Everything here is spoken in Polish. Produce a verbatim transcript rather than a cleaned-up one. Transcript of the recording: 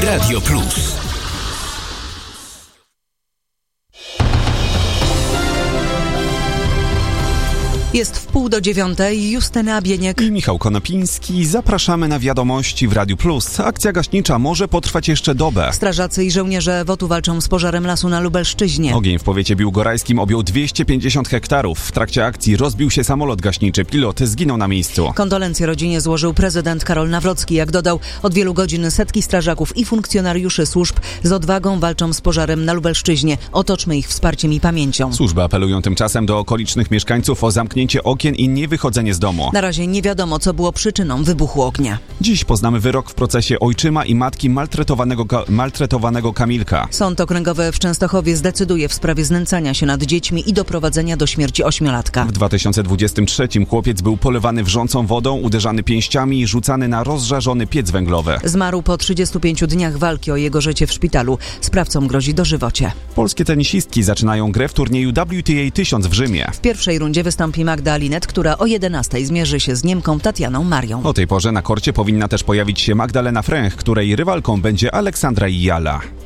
Radio Plus. Jest w pół do dziewiątej. Justyna Bieniek i Michał Konopiński. Zapraszamy na wiadomości w Radiu Plus. Akcja gaśnicza może potrwać jeszcze dobę. Strażacy i żołnierze W O T-u walczą z pożarem lasu na Lubelszczyźnie. Ogień w powiecie biłgorajskim objął dwieście pięćdziesiąt hektarów. W trakcie akcji rozbił się samolot gaśniczy. Pilot zginął na miejscu. Kondolencje rodzinie złożył prezydent Karol Nawrocki. Jak dodał, od wielu godzin setki strażaków i funkcjonariuszy służb z odwagą walczą z pożarem na Lubelszczyźnie. Otoczmy ich wsparciem i pamięcią. Służby apelują tymczasem do okolicznych mieszkańców o zamknięcie okien i niewychodzenie z domu. Na razie nie wiadomo, co było przyczyną wybuchu ognia. Dziś poznamy wyrok w procesie ojczyma i matki maltretowanego, maltretowanego Kamilka. Sąd okręgowy w Częstochowie zdecyduje w sprawie znęcania się nad dziećmi i doprowadzenia do śmierci ośmiolatka. W dwa tysiące dwudziestym trzecim chłopiec był polewany wrzącą wodą, uderzany pięściami i rzucany na rozżarzony piec węglowy. Zmarł po trzydziestu pięciu dniach walki o jego życie w szpitalu. Sprawcom grozi dożywocie. Polskie tenisistki zaczynają grę w turnieju W T A tysiąc w Rzymie. W pierwszej rundzie wystąpi Magda Linet, która o jedenastej zmierzy się z Niemką Tatianą Marią. O tej porze na korcie powinna też pojawić się Magdalena Fręch, której rywalką będzie Aleksandra Ijala.